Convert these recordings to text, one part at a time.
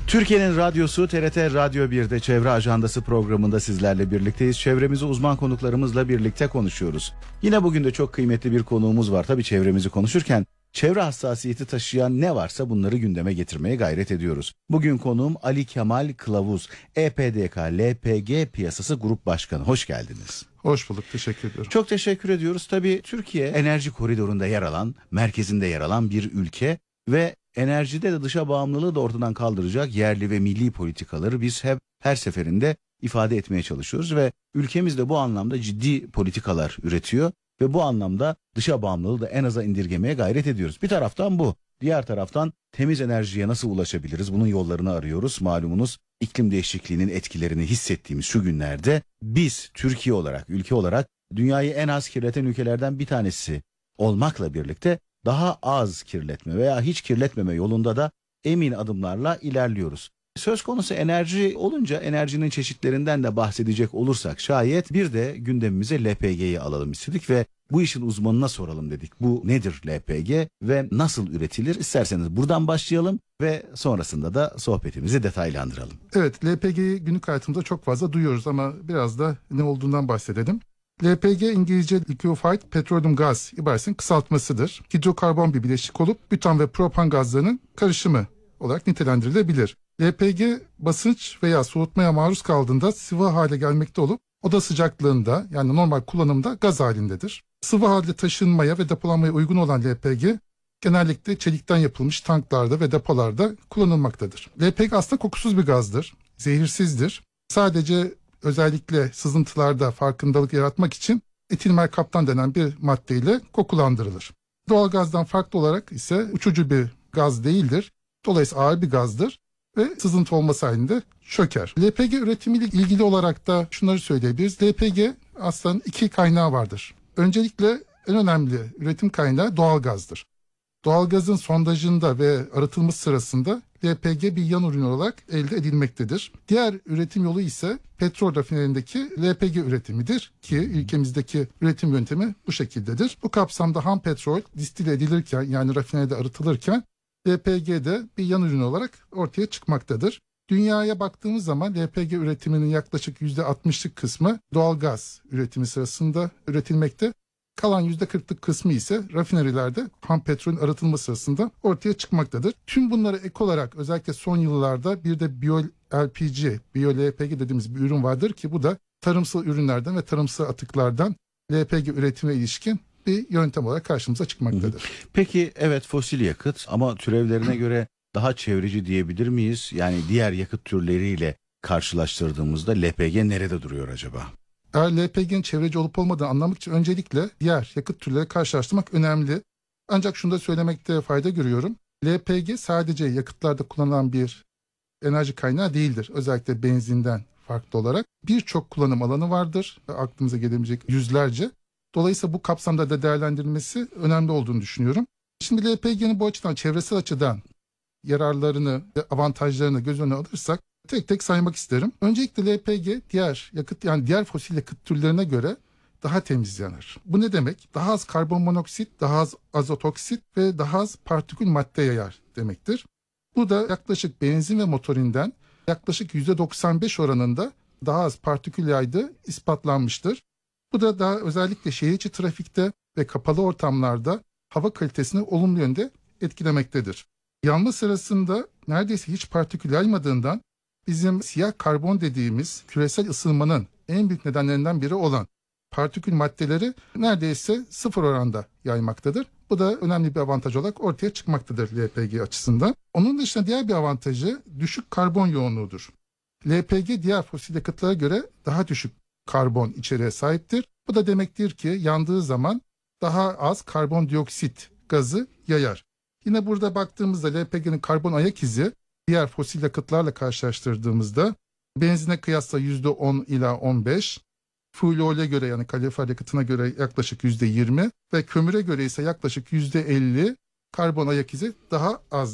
Türkiye'nin radyosu TRT Radyo 1'de Çevre Ajandası programında sizlerle birlikteyiz. Çevremizi uzman konuklarımızla birlikte konuşuyoruz. Yine bugün de çok kıymetli bir konuğumuz var. Tabii çevremizi konuşurken çevre hassasiyeti taşıyan ne varsa bunları gündeme getirmeye gayret ediyoruz. Bugün konuğum Ali Kemal Kılavuz, EPDK LPG Piyasası Grup Başkanı. Hoş geldiniz. Hoş bulduk, teşekkür ediyorum. Çok teşekkür ediyoruz. Tabii Türkiye enerji koridorunda yer alan, merkezinde yer alan bir ülke ve enerjide de dışa bağımlılığı da ortadan kaldıracak yerli ve milli politikaları biz her seferinde ifade etmeye çalışıyoruz ve ülkemiz de bu anlamda ciddi politikalar üretiyor ve bu anlamda dışa bağımlılığı da en aza indirgemeye gayret ediyoruz. Bir taraftan bu, diğer taraftan temiz enerjiye nasıl ulaşabiliriz? Bunun yollarını arıyoruz. Malumunuz iklim değişikliğinin etkilerini hissettiğimiz şu günlerde biz Türkiye olarak, ülke olarak dünyayı en az kirleten ülkelerden bir tanesi olmakla birlikte daha az kirletme veya hiç kirletmeme yolunda da emin adımlarla ilerliyoruz. Söz konusu enerji olunca enerjinin çeşitlerinden de bahsedecek olursak şayet bir de gündemimize LPG'yi alalım istedik ve bu işin uzmanına soralım dedik. Bu nedir LPG ve nasıl üretilir? İsterseniz buradan başlayalım ve sonrasında da sohbetimizi detaylandıralım. Evet, LPG'yi günlük hayatımızda çok fazla duyuyoruz ama biraz da ne olduğundan bahsedelim. LPG İngilizce Liquefied Petroleum Gas ibaresinin kısaltmasıdır. Hidrokarbon bir bileşik olup bütan ve propan gazlarının karışımı olarak nitelendirilebilir. LPG basınç veya soğutmaya maruz kaldığında sıvı hale gelmekte olup oda sıcaklığında yani normal kullanımda gaz halindedir. Sıvı halde taşınmaya ve depolanmaya uygun olan LPG genellikle çelikten yapılmış tanklarda ve depolarda kullanılmaktadır. LPG aslında kokusuz bir gazdır, zehirsizdir. Sadece özellikle sızıntılarda farkındalık yaratmak için etil merkaptan denen bir maddeyle kokulandırılır. Doğalgazdan farklı olarak ise uçucu bir gaz değildir. Dolayısıyla ağır bir gazdır ve sızıntı olması halinde çöker. LPG üretimiyle ilgili olarak da şunları söyleyebiliriz. LPG aslında iki kaynağı vardır. Öncelikle en önemli üretim kaynağı doğalgazdır. Doğalgazın sondajında ve arıtılması sırasında LPG bir yan ürün olarak elde edilmektedir. Diğer üretim yolu ise petrol rafinerindeki LPG üretimidir ki ülkemizdeki üretim yöntemi bu şekildedir. Bu kapsamda ham petrol distile edilirken yani rafineride arıtılırken LPG de bir yan ürün olarak ortaya çıkmaktadır. Dünyaya baktığımız zaman LPG üretiminin yaklaşık %60'lık kısmı doğalgaz üretimi sırasında üretilmekte. Kalan %40'lık kısmı ise rafinerilerde ham petrolün arıtılması sırasında ortaya çıkmaktadır. Tüm bunlara ek olarak özellikle son yıllarda bir de Bio-LPG, Bio-LPG dediğimiz bir ürün vardır ki bu da tarımsal ürünlerden ve tarımsal atıklardan LPG üretime ilişkin bir yöntem olarak karşımıza çıkmaktadır. Peki evet fosil yakıt ama türevlerine göre daha çevreci diyebilir miyiz? Yani diğer yakıt türleriyle karşılaştırdığımızda LPG nerede duruyor acaba? Eğer LPG'nin çevreci olup olmadığını anlamak için öncelikle diğer yakıt türleriyle karşılaştırmak önemli. Ancak şunu da söylemekte fayda görüyorum. LPG sadece yakıtlarda kullanılan bir enerji kaynağı değildir. Özellikle benzinden farklı olarak birçok kullanım alanı vardır. Aklımıza gelebilecek yüzlerce. Dolayısıyla bu kapsamda da değerlendirilmesi önemli olduğunu düşünüyorum. Şimdi LPG'nin bu açıdan çevresel açıdan yararlarını ve avantajlarını göz önüne alırsak tek tek saymak isterim. Öncelikle LPG diğer yakıt yani diğer fosil yakıt türlerine göre daha temiz yanar. Bu ne demek? Daha az karbon monoksit, daha az azot oksit ve daha az partikül madde yayar demektir. Bu da yaklaşık benzin ve motorinden yaklaşık %95 oranında daha az partikül yaydığı ispatlanmıştır. Bu da daha özellikle şehir içi trafikte ve kapalı ortamlarda hava kalitesini olumlu yönde etkilemektedir. Yanma sırasında neredeyse hiç partikül yaymadığından bizim siyah karbon dediğimiz küresel ısınmanın en büyük nedenlerinden biri olan partikül maddeleri neredeyse sıfır oranda yaymaktadır. Bu da önemli bir avantaj olarak ortaya çıkmaktadır LPG açısından. Onun dışında diğer bir avantajı düşük karbon yoğunluğudur. LPG diğer fosil yakıtlara göre daha düşük karbon içeriğe sahiptir. Bu da demektir ki yandığı zaman daha az karbondioksit gazı yayar. Yine burada baktığımızda LPG'nin karbon ayak izi diğer fosil yakıtlarla karşılaştırdığımızda benzine kıyasla %10 ila 15, fuel oil'e göre yani kalorifer yakıtına göre yaklaşık %20 ve kömüre göre ise yaklaşık %50 karbon ayak izi daha azdır.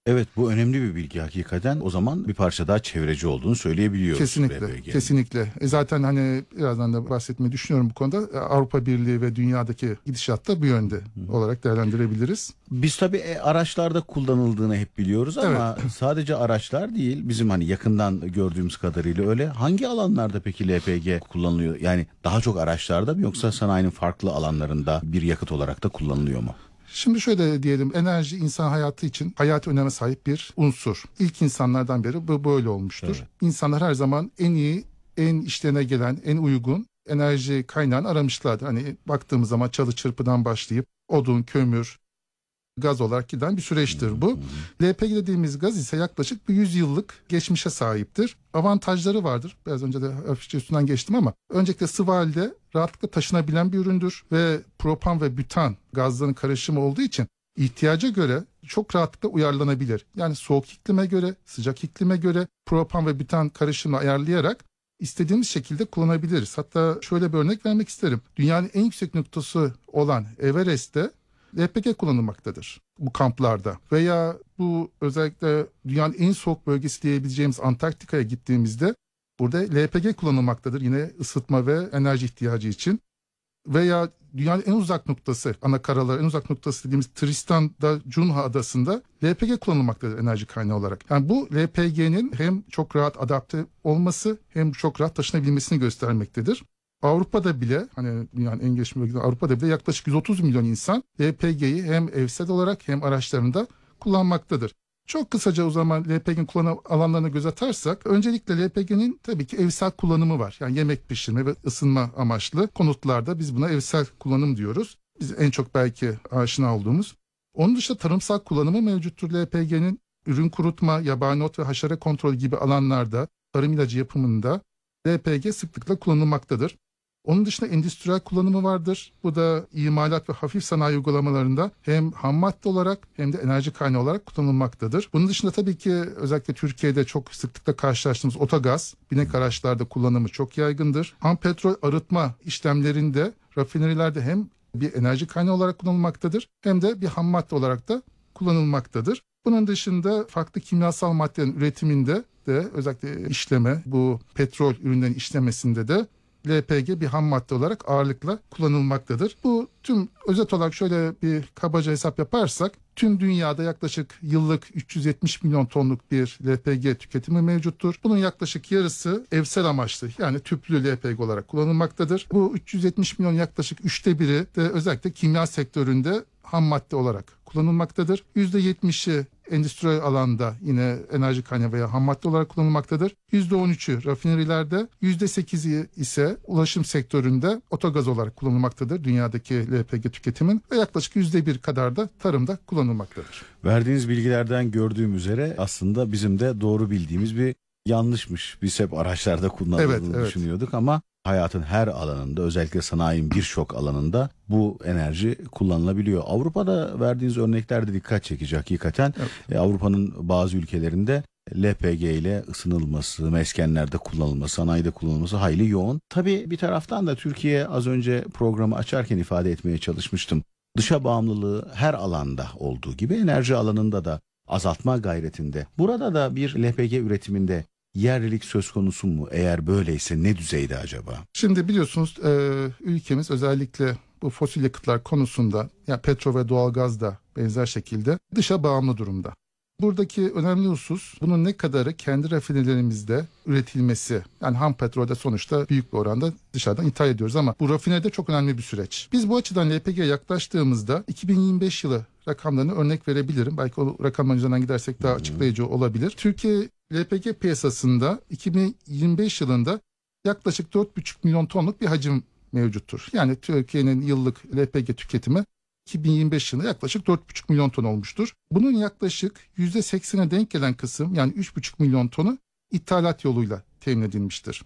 Evet, bu önemli bir bilgi hakikaten. O zaman bir parça daha çevreci olduğunu söyleyebiliyoruz. Kesinlikle, LPG'nin. kesinlikle. Zaten hani birazdan da bahsetmeyi düşünüyorum bu konuda. Avrupa Birliği ve dünyadaki gidişat da bu yönde olarak değerlendirebiliriz. Biz tabii araçlarda kullanıldığını hep biliyoruz ama sadece araçlar değil. Bizim hani yakından gördüğümüz kadarıyla öyle. Hangi alanlarda peki LPG kullanılıyor? Yani daha çok araçlarda mı yoksa sanayinin farklı alanlarında bir yakıt olarak da kullanılıyor mu? Şimdi şöyle diyelim, enerji insan hayatı için hayati öneme sahip bir unsur. İlk insanlardan beri bu böyle olmuştur. Evet. İnsanlar her zaman en iyi, en işlerine gelen, en uygun enerji kaynağını aramışlardır. Hani baktığımız zaman çalı çırpıdan başlayıp odun, kömür, gaz olarak giden bir süreçtir bu. LPG dediğimiz gaz ise yaklaşık bir 100 yıllık geçmişe sahiptir. Avantajları vardır. Biraz önce de hafifçe üstünden geçtim ama öncelikle sıvı halde rahatlıkla taşınabilen bir üründür ve propan ve bütan gazların karışımı olduğu için ihtiyaca göre çok rahatlıkla uyarlanabilir. Yani soğuk iklime göre, sıcak iklime göre propan ve bütan karışımını ayarlayarak istediğimiz şekilde kullanabiliriz. Hatta şöyle bir örnek vermek isterim. Dünyanın en yüksek noktası olan Everest'te LPG kullanılmaktadır bu kamplarda. Veya bu özellikle dünyanın en soğuk bölgesi diyebileceğimiz Antarktika'ya gittiğimizde burada LPG kullanılmaktadır. Yine ısıtma ve enerji ihtiyacı için. Veya dünyanın en uzak noktası, ana karalar en uzak noktası dediğimiz Tristan'da Cunha adasında LPG kullanılmaktadır enerji kaynağı olarak. Yani bu LPG'nin hem çok rahat adapte olması hem çok rahat taşınabilmesini göstermektedir. Avrupa'da bile, hani dünyanın en gelişmiş bölgesi Avrupa'da bile yaklaşık 130 milyon insan LPG'yi hem evsel olarak hem araçlarında kullanmaktadır. Çok kısaca o zaman LPG'nin kullanım alanlarına göz atarsak, öncelikle LPG'nin tabii ki evsel kullanımı var. Yani yemek pişirme ve ısınma amaçlı konutlarda biz buna evsel kullanım diyoruz. Biz en çok belki aşina olduğumuz. Onun dışında tarımsal kullanımı mevcuttur LPG'nin. Ürün kurutma, yabani ot ve haşere kontrolü gibi alanlarda, tarım ilacı yapımında LPG sıklıkla kullanılmaktadır. Onun dışında endüstriyel kullanımı vardır. Bu da imalat ve hafif sanayi uygulamalarında hem ham madde olarak hem de enerji kaynağı olarak kullanılmaktadır. Bunun dışında tabii ki özellikle Türkiye'de çok sıklıkla karşılaştığımız otogaz, binek araçlarda kullanımı çok yaygındır. Ham petrol arıtma işlemlerinde rafinerilerde hem bir enerji kaynağı olarak kullanılmaktadır hem de bir ham madde olarak da kullanılmaktadır. Bunun dışında farklı kimyasal maddelerin üretiminde de özellikle işleme, bu petrol ürünlerin işlemesinde de LPG bir ham madde olarak ağırlıkla kullanılmaktadır. Bu tüm özet olarak şöyle bir kabaca hesap yaparsak tüm dünyada yaklaşık yıllık 370 milyon tonluk bir LPG tüketimi mevcuttur. Bunun yaklaşık yarısı evsel amaçlı yani tüplü LPG olarak kullanılmaktadır. Bu 370 milyon yaklaşık 1/3'ü de özellikle kimya sektöründe ham madde olarak kullanılmaktadır. %70'i endüstriyel alanda yine enerji kaynağı veya ham madde olarak kullanılmaktadır. %13'ü rafinerilerde, %8'i ise ulaşım sektöründe otogaz olarak kullanılmaktadır dünyadaki LPG tüketimin ve yaklaşık %1 kadar da tarımda kullanılmaktadır. Verdiğiniz bilgilerden gördüğüm üzere aslında bizim de doğru bildiğimiz bir yanlışmış. Biz hep araçlarda kullanıldığını düşünüyorduk ama hayatın her alanında özellikle sanayinin birçok alanında bu enerji kullanılabiliyor. Avrupa'da verdiğiniz örnekler de dikkat çekici hakikaten. Evet. Avrupa'nın bazı ülkelerinde LPG ile ısınılması, meskenlerde kullanılması, sanayide kullanılması hayli yoğun. Tabii bir taraftan da Türkiye az önce programı açarken ifade etmeye çalışmıştım. Dışa bağımlılığı her alanda olduğu gibi enerji alanında da azaltma gayretinde. Burada da bir LPG üretiminde yerlilik söz konusu mu? Eğer böyleyse ne düzeyde acaba? Şimdi biliyorsunuz ülkemiz özellikle bu fosil yakıtlar konusunda yani petrol ve doğalgaz da benzer şekilde dışa bağımlı durumda. Buradaki önemli husus bunun ne kadarı kendi rafinelerimizde üretilmesi. Yani ham petrolde sonuçta büyük bir oranda dışarıdan ithal ediyoruz ama bu rafinerde çok önemli bir süreç. Biz bu açıdan LPG'ye yaklaştığımızda 2025 yılı rakamlarını örnek verebilirim. Belki o rakamların üzerinden gidersek daha açıklayıcı olabilir. Türkiye LPG piyasasında 2025 yılında yaklaşık 4,5 milyon tonluk bir hacim mevcuttur. Yani Türkiye'nin yıllık LPG tüketimi 2025 yılında yaklaşık 4,5 milyon ton olmuştur. Bunun yaklaşık %80'e denk gelen kısım yani 3,5 milyon tonu ithalat yoluyla temin edilmiştir.